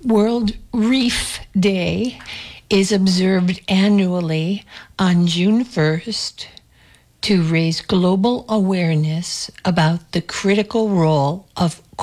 World Reef Day is observed annually on June 1st to raise global awareness about the critical role of